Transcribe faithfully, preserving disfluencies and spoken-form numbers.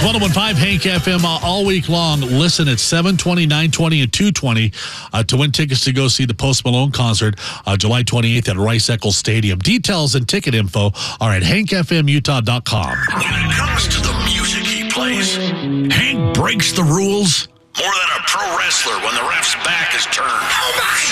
one oh one point five Hank F M uh, all week long. Listen at seven twenty, nine twenty, and two twenty uh, to win tickets to go see the Post Malone concert uh, July twenty-eighth at Rice-Eccles Stadium. Details and ticket info are at hank f m utah dot com. When it comes to the music he plays, Hank breaks the rules more than a pro wrestler when the ref's back is turned. Oh my